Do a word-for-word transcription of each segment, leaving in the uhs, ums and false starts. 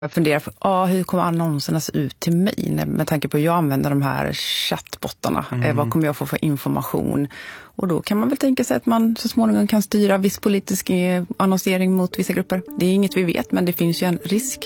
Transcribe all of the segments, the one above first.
Jag funderar på ah, hur kommer annonserna se ut till mig med tanke på att jag använder de här chattbottarna. Mm. Eh, vad kommer jag få för information? Och då kan man väl tänka sig att man så småningom kan styra viss politisk eh, annonsering mot vissa grupper. Det är inget vi vet, men det finns ju en risk.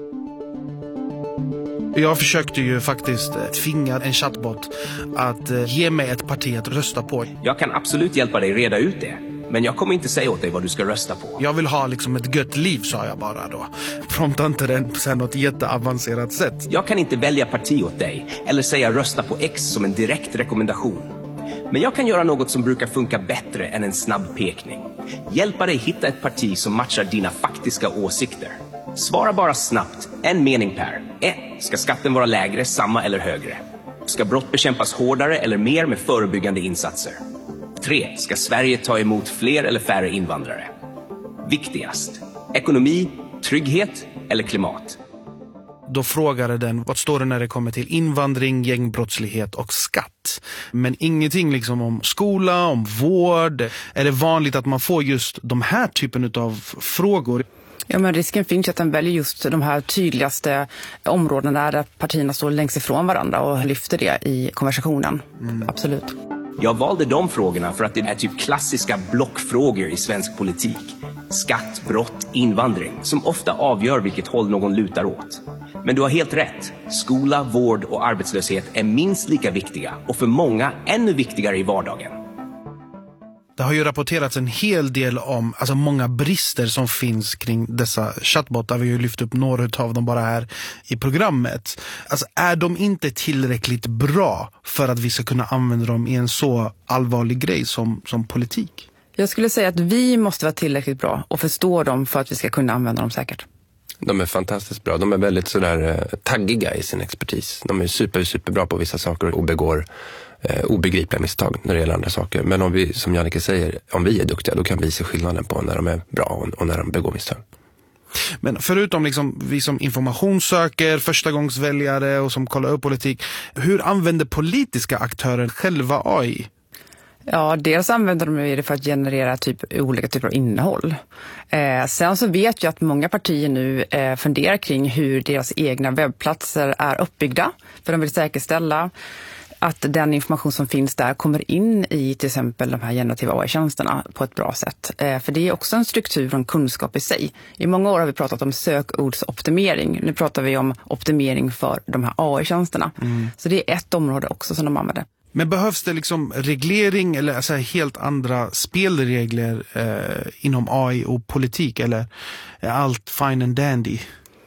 Jag försökte ju faktiskt tvinga en chattbot att eh, ge mig ett parti att rösta på. Jag kan absolut hjälpa dig reda ut det. Men jag kommer inte säga åt dig vad du ska rösta på. Jag vill ha liksom ett gött liv, sa jag bara då. Prompta inte den på något jätteavancerat sätt. Jag kan inte välja parti åt dig eller säga rösta på X som en direkt rekommendation. Men jag kan göra något som brukar funka bättre än en snabb pekning. Hjälpa dig hitta ett parti som matchar dina faktiska åsikter. Svara bara snabbt, en mening per. ett. Ska skatten vara lägre, samma eller högre? Ska brott bekämpas hårdare eller mer med förebyggande insatser? tre. Ska Sverige ta emot fler eller färre invandrare? Viktigast. Ekonomi, trygghet eller klimat? Då frågade den, vad står det när det kommer till invandring, gängbrottslighet och skatt? Men ingenting liksom om skola, om vård. Är det vanligt att man får just de här typen av frågor? Ja, men risken finns att den väljer just de här tydligaste områdena där partierna står längst ifrån varandra och lyfter det i konversationen. Mm. Absolut. Jag valde de frågorna för att det är typ klassiska blockfrågor i svensk politik. Skatt, brott, invandring, som ofta avgör vilket håll någon lutar åt. Men du har helt rätt. Skola, vård och arbetslöshet är minst lika viktiga och för många ännu viktigare i vardagen. Det har ju rapporterats en hel del om alltså många brister som finns kring dessa chattbottar. Vi har ju lyft upp några av dem bara här i programmet. Alltså är de inte tillräckligt bra för att vi ska kunna använda dem i en så allvarlig grej som, som politik? Jag skulle säga att vi måste vara tillräckligt bra och förstå dem för att vi ska kunna använda dem säkert. De är fantastiskt bra. De är väldigt sådär eh, taggiga i sin expertis. De är super, superbra på vissa saker och begår eh, obegripliga misstag när det gäller andra saker. Men om vi, som Jannike säger, om vi är duktiga, då kan vi se skillnaden på när de är bra och, och när de begår misstag. Men förutom liksom vi som informationssöker, förstagångsväljare och som kollar upp politik, hur använder politiska aktörer själva A I? Ja, dels använder de det för att generera typ, olika typer av innehåll. Eh, sen så vet jag att många partier nu eh, funderar kring hur deras egna webbplatser är uppbyggda. För de vill säkerställa att den information som finns där kommer in i till exempel de här generativa A I-tjänsterna på ett bra sätt. Eh, för det är också en struktur och en kunskap i sig. I många år har vi pratat om sökordsoptimering. Nu pratar vi om optimering för de här A I-tjänsterna. Mm. Så det är ett område också som de använder. Men behövs det liksom reglering eller alltså helt andra spelregler eh, inom A I och politik, eller är allt fine and dandy?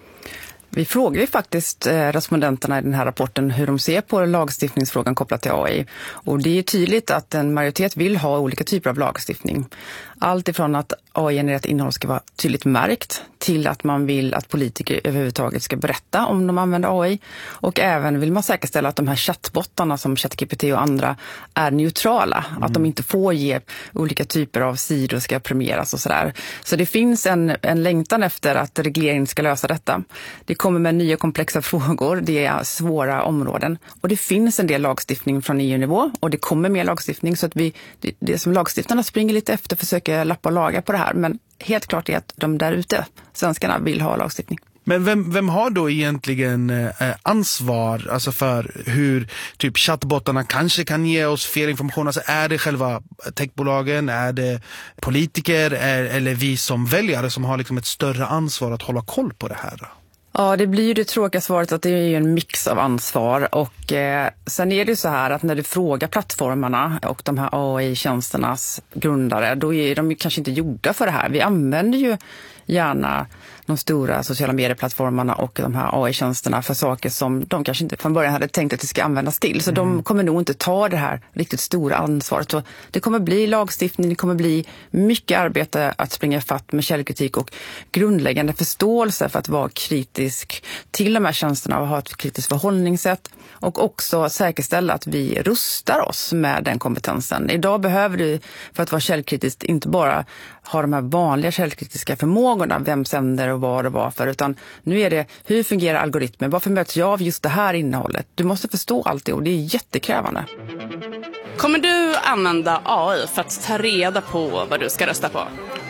Vi frågar ju faktiskt eh, respondenterna i den här rapporten hur de ser på lagstiftningsfrågan kopplat till A I. Och det är tydligt att en majoritet vill ha olika typer av lagstiftning. Allt ifrån att A I-genererat innehåll ska vara tydligt märkt till att man vill att politiker överhuvudtaget ska berätta om de använder A I. Och även vill man säkerställa att de här chattbottarna som ChatGPT och andra är neutrala. Mm. Att de inte får ge olika typer av sidor ska premieras och sådär. Så det finns en, en längtan efter att regleringen ska lösa detta. Det kommer med nya komplexa frågor, det är svåra områden. Och det finns en del lagstiftning från E U-nivå och det kommer mer lagstiftning så att vi, det, det som lagstiftarna springer lite efter försöker lappa och laga på det här. Men helt klart är att de där ute, svenskarna, vill ha lagstiftning. Men vem, vem har då egentligen eh, ansvar alltså för hur typ chattbottarna kanske kan ge oss fel information? Alltså är det själva techbolagen, är det politiker är, eller vi som väljare som har liksom ett större ansvar att hålla koll på det här? Ja, det blir ju det tråkiga svaret att det är en mix av ansvar och eh, sen är det så här att när du frågar plattformarna och de här A I-tjänsternas grundare, då är de ju kanske inte gjorda för det här. Vi använder ju gärna de stora sociala medieplattformarna och de här A I-tjänsterna för saker som de kanske inte från början hade tänkt att det ska användas till. Så mm. de kommer nog inte ta det här riktigt stora ansvaret. Så det kommer bli lagstiftning, det kommer bli mycket arbete att springa fatt med källkritik och grundläggande förståelse för att vara kritisk till de här tjänsterna och ha ett kritiskt förhållningssätt. Och också säkerställa att vi rustar oss med den kompetensen. Idag behöver du för att vara källkritisk inte bara ha de här vanliga källkritiska förmågorna, vem sänder och vad och varför, utan nu är det hur fungerar algoritmen, varför möts jag av just det här innehållet? Du måste förstå allt det och det är jättekrävande. Kommer du använda A I för att ta reda på vad du ska rösta på?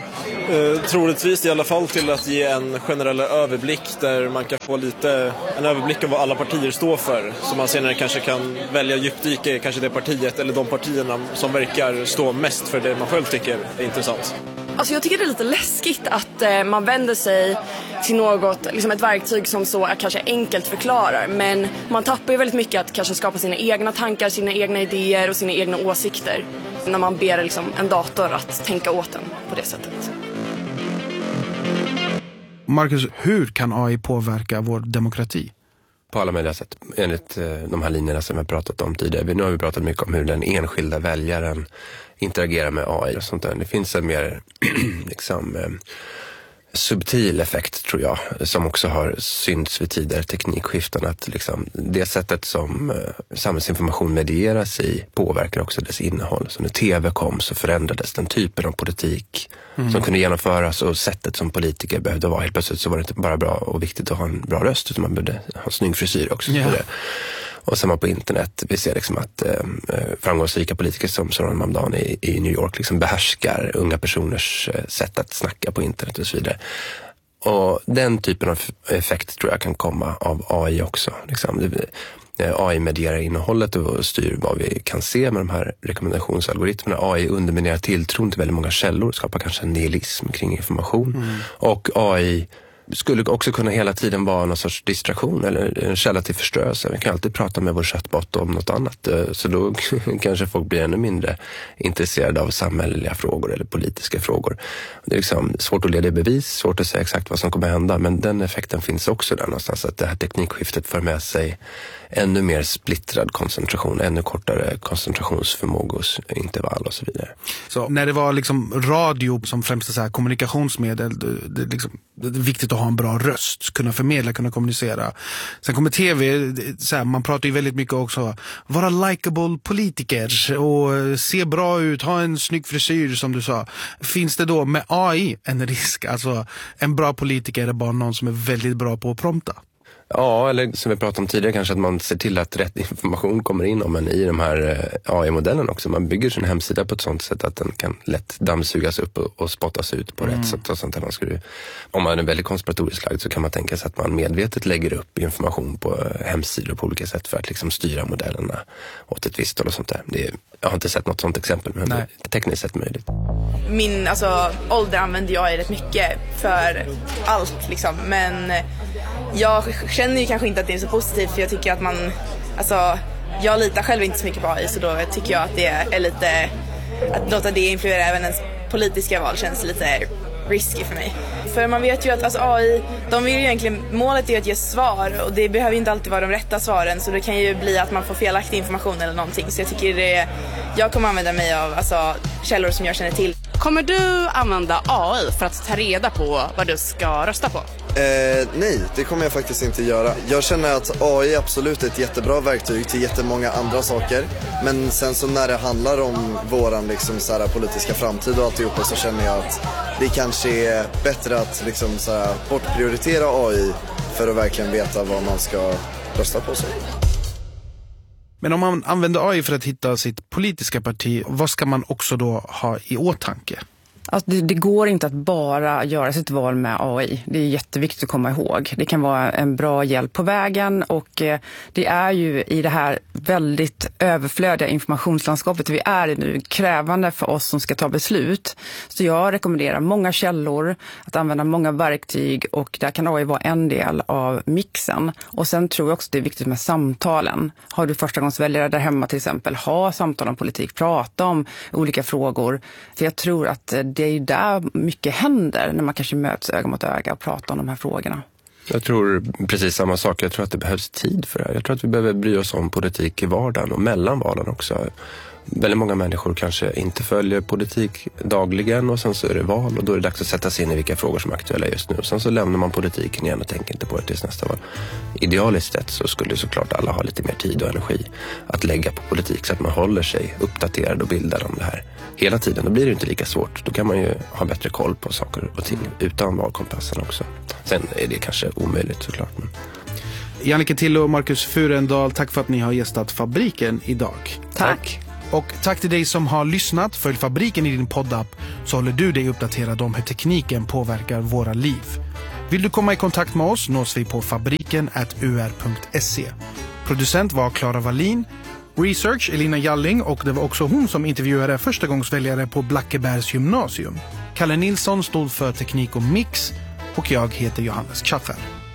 Eh, troligtvis i alla fall till att ge en generell överblick där man kan få lite en överblick av vad alla partier står för. Så man senare kanske kan välja djupdyka i kanske det partiet eller de partierna som verkar stå mest för det man själv tycker är intressant. Alltså jag tycker det är lite läskigt att eh, man vänder sig till något, liksom ett verktyg som så är kanske enkelt förklarar. Men man tappar ju väldigt mycket att kanske skapa sina egna tankar, sina egna idéer och sina egna åsikter. När man ber liksom en dator att tänka åt en på det sättet. Marcus, hur kan A I påverka vår demokrati? På alla möjliga sätt, enligt eh, de här linjerna som vi har pratat om tidigare. Nu har vi pratat mycket om hur den enskilda väljaren interagerar med A I och sånt där. Det finns en mer liksom, eh, subtil effekt, tror jag, som också har synts vid tidigare teknikskiften. Att liksom, det sättet som eh, samhällsinformation medieras i påverkar också dess innehåll. Så när tv kom så förändrades den typen av politik mm. som kunde genomföras, och sättet som politiker behövde vara. Helt plötsligt så var det inte bara bra och viktigt att ha en bra röst, utan man behövde ha en snygg frisyr också. Yeah. Och samma på internet. Vi ser liksom att eh, framgångsrika politiker som Zoran Mamdani i, i New York liksom behärskar unga personers eh, sätt att snacka på internet och så vidare. Och den typen av effekt tror jag kan komma av A I också. Liksom. A I medierar innehållet och styr vad vi kan se med de här rekommendationsalgoritmerna. A I underminerar tilltron till väldigt många källor, skapar kanske en nihilism kring information. Mm. Och A I skulle också kunna hela tiden vara någon sorts distraktion eller en källa till förstörelse. Vi kan alltid prata med vår chattbot om något annat, så då kanske folk blir ännu mindre intresserade av samhälleliga frågor eller politiska frågor. Det är liksom svårt att leda i bevis, svårt att säga exakt vad som kommer hända, men den effekten finns också där någonstans, att det här teknikskiftet för med sig ännu mer splittrad koncentration, ännu kortare koncentrationsförmågos intervall och så vidare. Så när det var liksom radio som främsta så här kommunikationsmedel, det, det, liksom, det är viktigt att ha en bra röst, kunna förmedla, kunna kommunicera. Sen kommer tv, så här, man pratar ju väldigt mycket också, vara likable politiker och se bra ut, ha en snygg frisyr som du sa. Finns det då med A I en risk? Alltså en bra politiker är bara någon som är väldigt bra på att prompta. Ja, eller som vi pratade om tidigare, kanske att man ser till att rätt information kommer in om en i de här A I-modellerna också. Man bygger sin hemsida på ett sånt sätt att den kan lätt dammsugas upp och, och spottas ut på mm. rätt sätt. Och sånt där man skulle, om man är väldigt konspiratoriskt lagd så kan man tänka sig att man medvetet lägger upp information på hemsidor på olika sätt för att liksom styra modellerna åt ett visst håll och sånt där. Det är, jag har inte sett något sånt exempel, men Nej. det är tekniskt sett möjligt. Min alltså, ålder använder jag rätt mycket för allt liksom, men jag känner ju kanske inte att det är så positivt, för jag tycker att man, alltså jag litar själv inte så mycket på A I, så då tycker jag att det är lite, att låta det influera även ens politiska val känns lite risky för mig. För man vet ju att alltså, A I, de vill ju egentligen, målet är ju att ge svar, och det behöver ju inte alltid vara de rätta svaren, så det kan ju bli att man får felaktig information eller någonting. Så jag tycker det, jag kommer använda mig av alltså, källor som jag känner till. Kommer du använda A I för att ta reda på vad du ska rösta på? Eh, nej, det kommer jag faktiskt inte göra. Jag känner att A I är absolut ett jättebra verktyg till jättemånga andra saker. Men sen så när det handlar om våran liksom, så här, politiska framtid och alltihopa, så känner jag att det kanske är bättre att liksom, så här, bortprioritera A I för att verkligen veta vad man ska rösta på. Så. Men om man använder A I för att hitta sitt politiska parti, vad ska man också då ha i åtanke? Alltså det, det går inte att bara göra sitt val med A I. Det är jätteviktigt att komma ihåg. Det kan vara en bra hjälp på vägen, och eh, det är ju i det här väldigt överflödiga informationslandskapet vi är i nu krävande för oss som ska ta beslut. Så jag rekommenderar många källor, att använda många verktyg, och där kan A I vara en del av mixen. Och sen tror jag också att det är viktigt med samtalen. Har du förstagångsväljare där hemma till exempel, ha samtal om politik, prata om olika frågor. För jag tror att det är där mycket händer när man kanske möts öga mot öga och pratar om de här frågorna. Jag tror precis samma sak. Jag tror att det behövs tid för det här. Jag tror att vi behöver bry oss om politik i vardagen och mellan valen också. Väldigt många människor kanske inte följer politik dagligen, och sen så är det val, och då är det dags att sätta sig in i vilka frågor som är aktuella just nu. Och sen så lämnar man politiken igen och tänker inte på det tills nästa val. Idealiskt sett så skulle såklart alla ha lite mer tid och energi att lägga på politik, så att man håller sig uppdaterad och bildad om det här hela tiden. Då blir det inte lika svårt. Då kan man ju ha bättre koll på saker och ting utan valkompassen också. Sen är det kanske omöjligt såklart. Men... Jannike Till och Marcus Furendal, tack för att ni har gästat Fabriken idag. Tack. Och tack till dig som har lyssnat. Följ Fabriken i din poddapp så håller du dig uppdaterad om hur tekniken påverkar våra liv. Vill du komma i kontakt med oss nås vi på fabriken at u r punkt se. Producent var Clara Wallin. Research Elina Jalling, och det var också hon som intervjuade första gångsväljare på Blackebergs gymnasium. Kalle Nilsson stod för teknik och mix, och jag heter Johannes Kjaffer.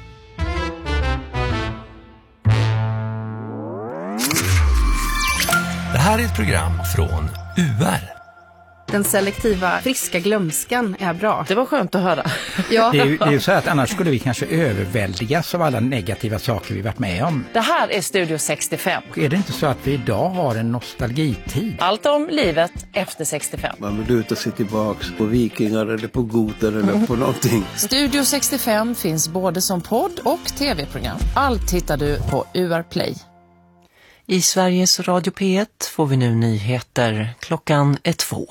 Det här är ett program från U R. Den selektiva friska glömskan är bra. Det var skönt att höra. Ja. Det är ju det är ju så att annars skulle vi kanske överväldigas av alla negativa saker vi varit med om. Det här är Studio sextiofem. Är det inte så att vi idag har en nostalgitid? Allt om livet efter sextiofem. Man vill ut och se tillbaks på vikingar eller på goter eller på någonting. Studio sextiofem finns både som podd och tv-program. Allt hittar du på U R Play. I Sveriges Radio P ett får vi nu nyheter. Klockan är två.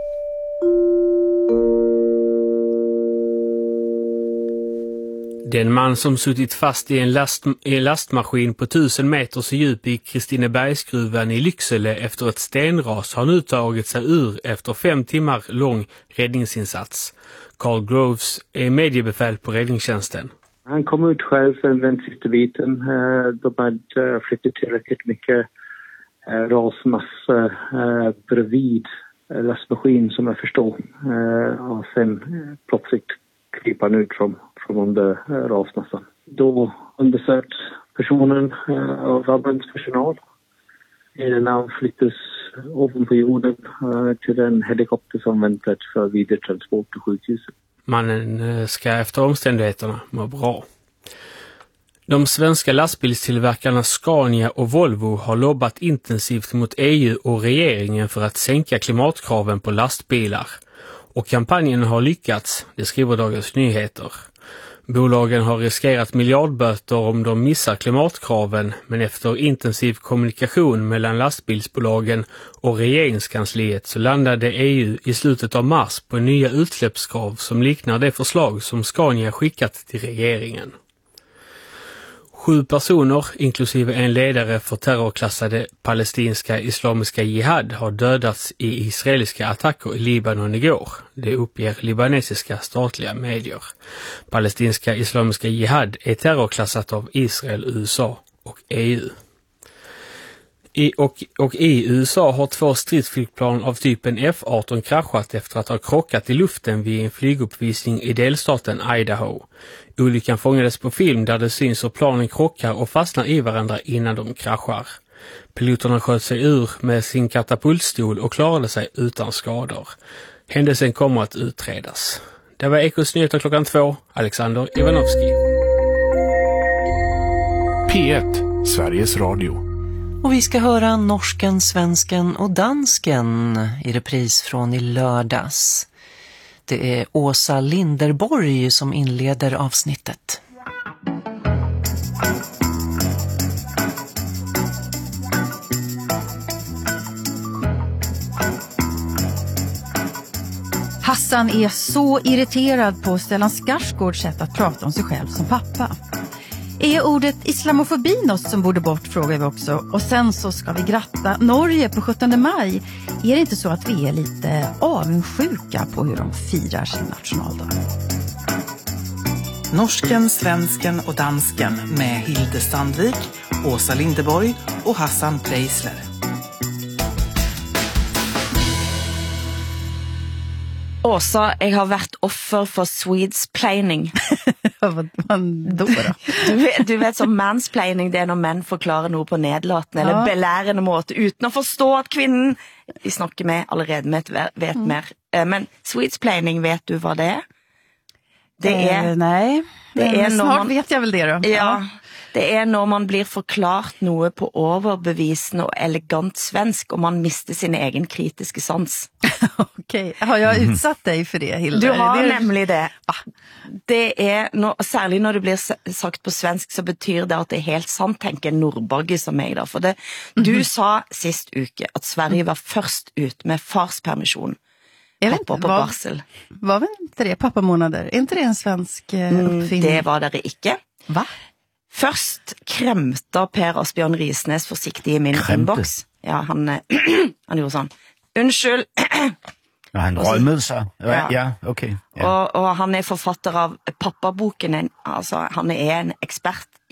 Den man som suttit fast i en, last, i en lastmaskin på tusen meters djup i Kristinebergsgruvan i Lycksele efter ett stenras har nu tagit sig ur efter fem timmar lång räddningsinsats. Carl Groves är mediebefäl på räddningstjänsten. Han kom ut själv för den sista biten. De hade flyttat tillräckligt mycket rasmassa bredvid lastmaskin som jag förstår. Och sen plötsligt kryper han ut från, från under rasmassan. Då undersökt personen av ambulanspersonal innan han flyttas ovanpå jorden till en helikopter som väntat för vidare transport till sjukhuset. Mannen ska efter omständigheterna må bra. De svenska lastbilstillverkarna Scania och Volvo har lobbat intensivt mot E U och regeringen för att sänka klimatkraven på lastbilar. Och kampanjen har lyckats, det skriver Dagens Nyheter. Bolagen har riskerat miljardböter om de missar klimatkraven, men efter intensiv kommunikation mellan lastbilsbolagen och regeringskansliet så landade E U i slutet av mars på nya utsläppskrav som liknar det förslag som Scania skickat till regeringen. Sju personer, inklusive en ledare för terrorklassade palestinska islamiska jihad, har dödats i israeliska attacker i Libanon igår. Det uppger libanesiska statliga medier. Palestinska islamiska jihad är terrorklassat av Israel, U S A och E U. I, och, och i U S A har två stridsflygplan av typen F arton kraschat efter att ha krockat i luften vid en flyguppvisning i delstaten Idaho. Olyckan fångades på film där det syns hur planen krockar och fastnar i varandra innan de kraschar. Piloterna sköt sig ur med sin katapultstol och klarade sig utan skador. Händelsen kommer att utredas. Det var Ekos nyheter klockan två. Alexander Ivanovski. P ett, Sveriges Radio. Och vi ska höra norsken, svensken och dansken i repris från i lördags. Det är Åsa Linderborg som inleder avsnittet. Hassan är så irriterad på Stellan Skarsgårds sätt att prata om sig själv som pappa. Är ordet islamofobi något som borde bort, frågar vi också. Och sen så ska vi gratta Norge på sjuttonde maj. Är det inte så att vi är lite avundsjuka på hur de firar sin nationaldag? Norsken, svensken och dansken med Hilde Sandvik, Åsa Linderborg och Hassan Preisler. Åsa, jag har varit offer för Swedesplaining. Vad då då? Du vet, du vet som mansplaining, det är när män förklarar något på nedlåtende ja. eller belærende måte utan att förstå att kvinnen vi snakker med allerede med vet mm. mer. Men Swedesplaining, vet du vad det är? Det är eh, nej. Det är snart man, vet jag väl det då. Ja. ja. Det är när man blir förklart något på överbevisande och elegant svensk och man mister sin egen kritiska sans. Okej, okay. Har jag utsatt dig för det, Hilda? Du har det... nämligen det. Det är, når, särskilt när det blir sagt på svensk så betyder det att det är helt sant, tänker Nordborg som mig då. För det, mm-hmm. Du sa sist uke att Sverige var först ut med farspermission. Jag vet pappa inte, på var, varsel. Var väl inte det pappamånader? Är inte det en svensk eh, uppfinning? Mm, det var det icke. Va? Først kremte Per Asbjørn Risnes forsiktig i min Kremte? inbox. Ja, han, eh, han gjorde sånn. Unnskyld. Når han rømmede sig. Ja, Ja. ja okay. Ja. Og, og han er forfatter av pappaboken. En- Altså, han er en ekspert